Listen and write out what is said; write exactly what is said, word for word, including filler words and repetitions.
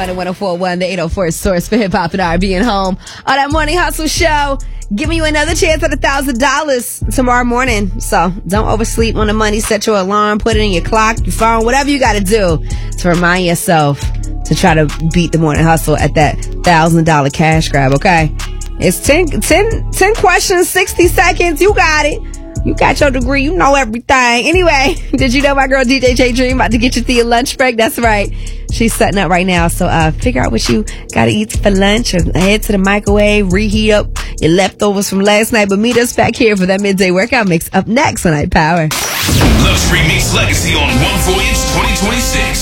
one and one oh four point one, the eight oh four source for hip hop and R and B and home. On that Morning Hustle show, giving you another chance at a thousand dollars tomorrow morning. So don't oversleep on the money. Set your alarm, put it in your clock, your phone, whatever you got to do to remind yourself to try to beat the Morning Hustle at that thousand dollar cash grab. Okay, it's ten, ten, ten questions, sixty seconds. You got it. You got your degree. You know everything. Anyway, did you know my girl D J J Dream about to get you through your lunch break? That's right. She's setting up right now. So uh, figure out what you got to eat for lunch or head to the microwave, reheat up your leftovers from last night. But meet us back here for that midday workout mix up next on Night Power. Luxury Mix Legacy on one Voyage twenty twenty-six.